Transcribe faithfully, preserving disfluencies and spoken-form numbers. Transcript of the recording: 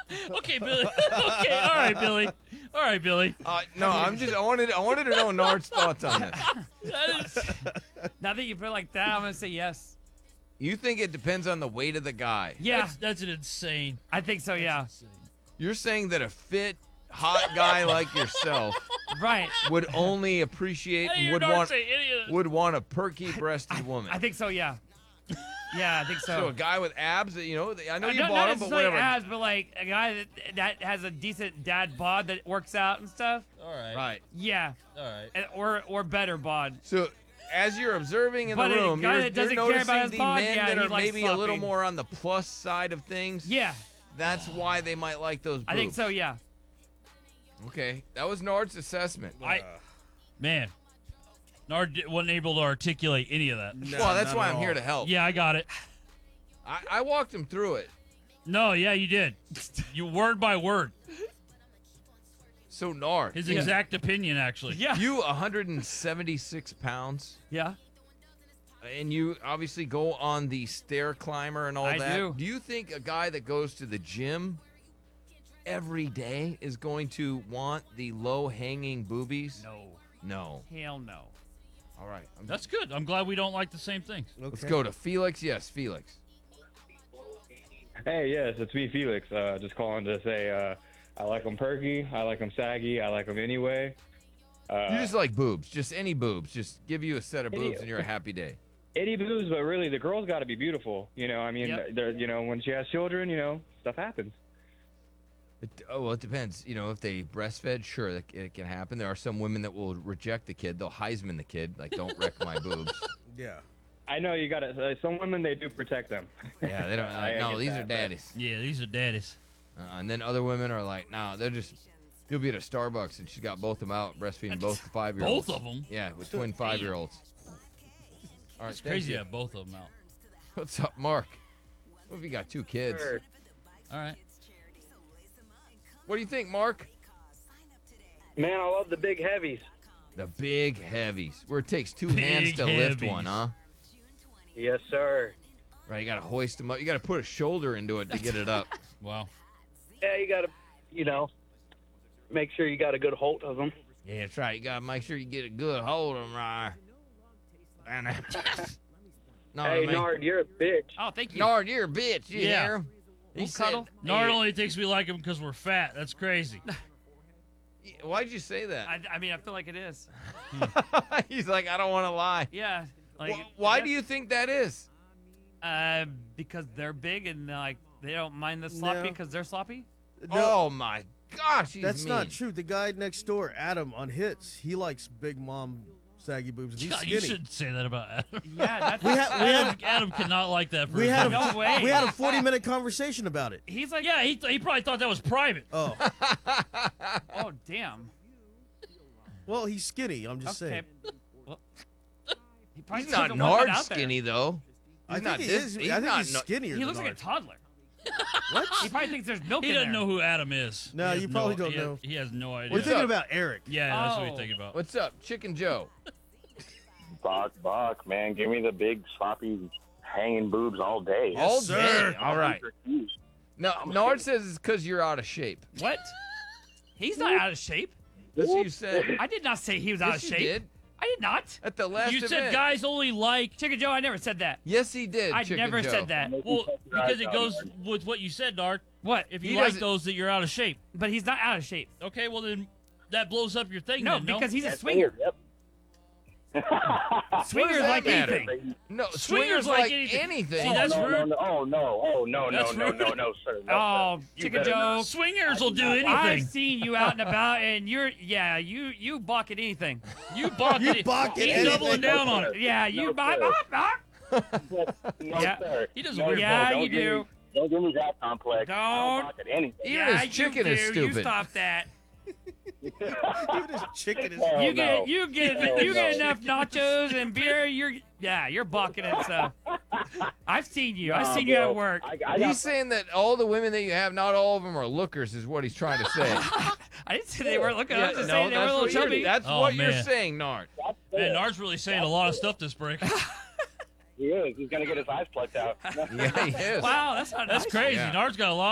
Okay, Billy. Okay, all right, Billy. All right, Billy. Uh, no, I'm just. I wanted. I wanted to know Nard's thoughts on this. That is, Now that you put it like that, I'm gonna say yes. You think it depends on the weight of the guy? Yeah, that's, that's an insane. I think so. Yeah, insane. You're saying that a fit, hot guy like yourself right. would only appreciate I and didn't would hear Nard want say any of this. would want a perky-breasted woman. I think so. Yeah. Yeah, I think so. So a guy with abs, that you know, I know Uh, you not, bought not him, but necessarily whatever. abs, but like a guy that that has a decent dad bod that works out and stuff. All right. Right. Yeah, All right. and, or or better bod. So as you're observing in But the a room, guy you're, that you're doesn't care noticing about his the bod, men yeah, that he are likes maybe a little sloppy. more on the plus side of things. Yeah, That's why they might like those boobs. I think so. Yeah. Okay, that was Nard's assessment. I, man, Nard di- wasn't able to articulate any of that. No, well, that's not why at I'm all. here to help. Yeah, I got it. I, I walked him through it. No, yeah, you did. You word by word. So Nard, His Yeah. exact opinion, actually. Yeah. you one hundred seventy-six pounds, Yeah. and you obviously go on the stair climber and all I that. do. Do you think a guy that goes to the gym every day is going to want the low-hanging boobies? No. No. Hell no. All right. I'm- That's good. I'm glad we don't like the same things. Let's Okay. go to Felix. Yes, Felix. Hey, yes, it's me, Felix. Uh, just calling to say uh, I like them perky, I like them saggy, I like them anyway. Uh, You just like boobs, just any boobs. Just give you a set of Any- boobs and you're a happy day. Itty boobs, but really the girl's got to be beautiful. You know, I mean, Yep. they're, you know, when she has children, you know, stuff happens. It, oh well, it depends. You know, if they breastfed, sure, it, it can happen. There are some women that will reject the kid. They'll Heisman the kid, like don't wreck my boobs. Yeah. I know you got to. Uh, some women they do protect them. Yeah, they don't. I Like, no, get these that, are but- daddies. Yeah, these are daddies. Uh, and then other women are like, no, they're just. You'll be at a Starbucks and she's got both of them out breastfeeding both the five year olds. Both of them? Yeah, with twin five year olds. All right, It's thank crazy to you. have both of them out. What's up, Mark? What if you got two kids? Sure. All right. What do you think, Mark? Man, I love the big heavies. The big heavies, where it takes two Big hands to lift heavies. one, huh? Yes, sir. Right, you gotta hoist them up. You gotta put a shoulder into it to get it up. Wow. Yeah, you got to, you know, make sure you got a good hold of them. Yeah, that's right. You gotta make sure you get a good hold of them, right? And no, hey, I mean, Nard, you're a bitch. Oh, thank you. Nard, you're a bitch. You Yeah. hear him? He We'll said- cuddle. Nard only thinks we like him because we're fat. That's crazy. Why'd you say that? I, I mean, I feel like it is. He's like, I don't want to lie. Yeah. Like. Wh- Why do you think that is? Uh, because they're big and like they don't mind the sloppy No. because they're sloppy. No, Oh my gosh, he's that's not mean. true. The guy next door, Adam, on hits, he likes big mom saggy boobs. And he's God, skinny. you shouldn't say that about Adam. Yeah, that's. We had we Adam, had Adam cannot like that. For we his had a, boobs. No way. we had a forty minute conversation about it. He's like. Yeah, he, he probably thought that was private. Oh, Oh damn. well, he's skinny. I'm just Okay. saying. Well, he probably He's not doesn't want that Nard out there. skinny though. I He's think not he this- is. he's I think not he's no- skinnier. He than looks like a Nard. toddler. What? He probably thinks there's milk He in doesn't there. know who Adam is. No, He has you probably no- don't he know. Has, he has no idea. We're What's thinking up? about Eric. Yeah, that's what Oh. he's thinking about. What's up, Chicken Joe? Buck, Buck, man, give me the big sloppy hanging boobs all day. Yes, All sir. day. All right. No, Nard says it's because you're out of shape. What? He's not out of shape. That's what you said. I did not say he was out Yes, of you shape. did. I did not. At the last You event. said guys only like. Chicken Joe, I never said that. Yes, he did. I Chicken never Joe. said that. Well, because it goes with what you said, Nard. What? If you He like doesn't- those, that you're out of shape. But he's not out of shape. Okay, well then that blows up your thing. No, then, no? because he's a swinger. Yep. Swingers that like matter? anything. No, Swingers swingers like like anything. anything. See, that's no, rude. No, no, oh, no. Oh, no, no, That's no, rude. no, no, sir. No, Oh, sir. You Chicken better Joe. not. Swingers will do anything. I've seen you out and about, and you're yeah, you you balk at anything. You balk You it. balk at He's anything. doubling down on it. Yeah, you No, bop sir. bop bop. No, Yeah. sir. He does a no, weird sir. Yeah, Don't you give do. Me, don't give me that complex. I Don't. don't balk at anything. Even Yeah, his chicken you is do. stupid. You stop that. Even his chicken is. Oh, You no. get you get Oh, you get no. enough nachos and beer. You're yeah, you're bucking it. So I've seen you. I've Nah, seen you bro. at work. I, I got He's saying that all the women that you have, not all of them are lookers, is what he's trying to say. I didn't say they were looking. I Yeah, was just no, saying they were a that's little what you're- chubby. That's Oh, what you're man. saying, Nard. that's Man, fair. Nard's really saying a lot of stuff this break. He is. He's going to get his eyes plucked out. Yeah, he is. Wow, that's not That's nice. crazy. Yeah. Nard's got a lot.